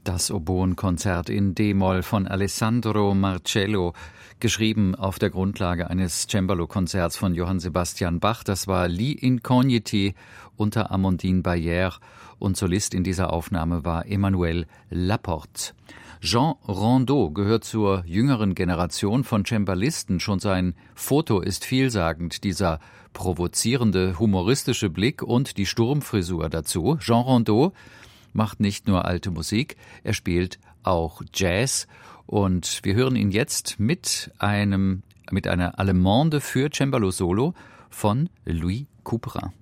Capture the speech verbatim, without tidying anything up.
Das Oboenkonzert in D-Moll von Alessandro Marcello, geschrieben auf der Grundlage eines Cembalo-Konzerts von Johann Sebastian Bach. Das war Li Incogniti unter Amandine Bayer und Solist in dieser Aufnahme war Emmanuel Laporte. Jean Rondeau gehört zur jüngeren Generation von Cembalisten. Schon sein Foto ist vielsagend, dieser provozierende, humoristische Blick und die Sturmfrisur dazu. Jean Rondeau macht nicht nur alte Musik, er spielt auch Jazz und wir hören ihn jetzt mit einem mit einer Allemande für Cembalo Solo von Louis Couperin.